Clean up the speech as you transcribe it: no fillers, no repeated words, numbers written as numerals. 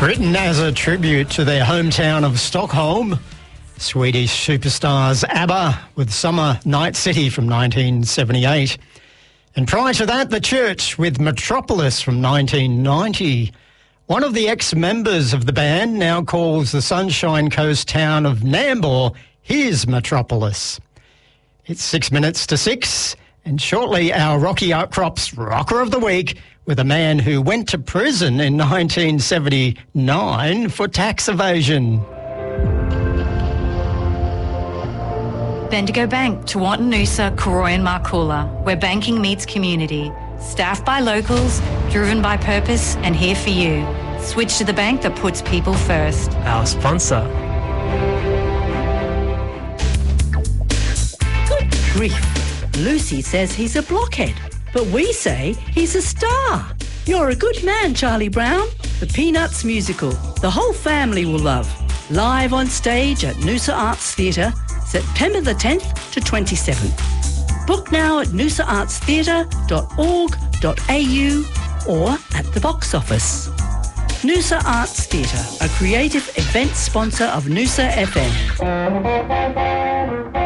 Written as a tribute to their hometown of Stockholm, Swedish superstars ABBA with Summer Night City from 1978. And prior to that, The Church with Metropolis from 1990. One of the ex-members of the band now calls the Sunshine Coast town of Nambour his Metropolis. It's 6 minutes to 6, and shortly our Rocky Outcrops Rocker of the Week with a man who went to prison in 1979 for tax evasion. Bendigo Bank, Tewantin Noosa, Koroi and Markula, where banking meets community. Staffed by locals, driven by purpose, and here for you. Switch to the bank that puts people first. Our sponsor. Good grief. Lucy says he's a blockhead, but we say he's a star. You're a good man, Charlie Brown. The Peanuts musical, the whole family will love. Live on stage at Noosa Arts Theatre, September the 10th to 27th. Book now at noosaartstheatre.org.au or at the box office. Noosa Arts Theatre, a creative event sponsor of Noosa FM.